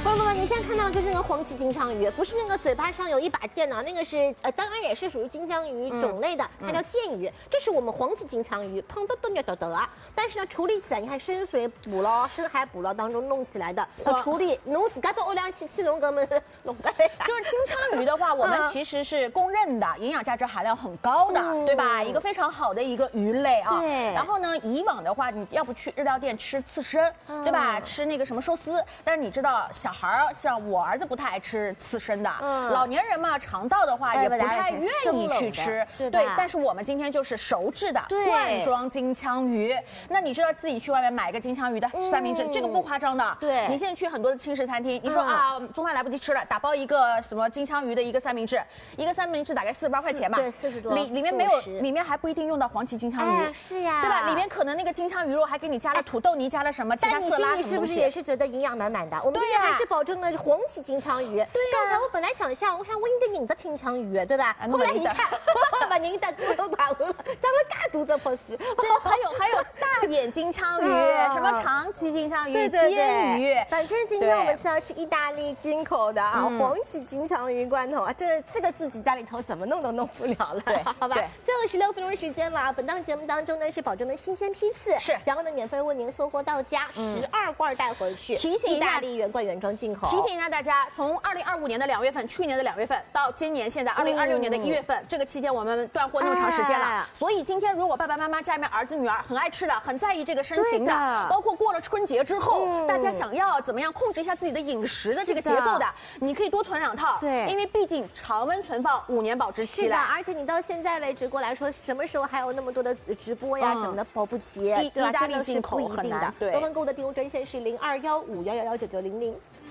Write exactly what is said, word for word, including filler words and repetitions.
朋友们，你现在看到的就是那个黄鳍金枪鱼，不是那个嘴巴上有一把剑呢、啊，那个是呃，当然也是属于金枪鱼种类的，它叫剑鱼。这是我们黄鳍金枪鱼，胖嘟嘟扭嘟嘟啊。但是呢，处理起来，你看深水捕捞、深海捕捞当中弄起来的，处理弄自家都欧量气气龙哥们弄的。 就是金枪鱼的话，我们其实是公认的营养价值含量很高的，嗯、对吧？一个非常好的一个鱼类啊。 对。 然后呢，以往的话，你要不去日料店吃刺身，嗯、对吧？吃那个什么寿司，但是你知道小孩儿像我儿子不太爱吃刺身的，嗯、老年人嘛，肠道的话也不太愿意去吃， 对对。但是我们今天就是熟制的罐装金枪鱼。那你知道自己去外面买一个金枪鱼的三明治，嗯、这个不夸张的。 对。 你现在去很多的轻食餐厅，你说、嗯、啊，中饭来不及吃了，打包一个什么金枪鱼的一个三明治，一个三明治大概四十八块钱吧， 对，四十多。 里里面没有，里面还不一定用到黄鳍金枪鱼， 哎、是呀， 对吧？里面可能那个金枪鱼肉还给你加了土豆泥，加了什么其他色拉什么东西。但你心里是不是也是觉得营养满满的？我们今天还是保证了黄鳍金枪鱼。对呀。刚才我本来想象，我想问一个你的金枪鱼，对吧？后来一看，把您的骨头把我，咱们嘎肚子破死。 还有还有大眼金枪鱼，什么长鳍金枪鱼、煎鱼， 反正今天我们吃到是意大利进口的啊，黄鳍金枪鱼罐头啊，这这个自己家里头怎么弄都弄不了了， 对， 好吧？最后十六分钟时间了，本档节目当中呢是保证的新鲜批次， 是， 然后呢免费为您送货到家，十二罐带回去， 提醒一下， 意大利原罐原装进口。 提醒一下大家，从二零二五年的两月份，去年的两月份到今年现在二零二六年的一月份，这个期间我们断货那么长时间了，所以今天如果爸爸妈妈家里面儿子女儿很爱吃的，很在意这个身形的，包括过了春节之后，大家想要怎么样控制一下自己的饮食的这个节奏的，你可以多囤两套， 对， 因为毕竟常温存放五年保质期了， 而且你到现在为止过来说，什么时候还有那么多的直播呀什么的保不齐， 意大利进口很难， 对，多问购的订购专线是零二幺五幺幺幺九九零零。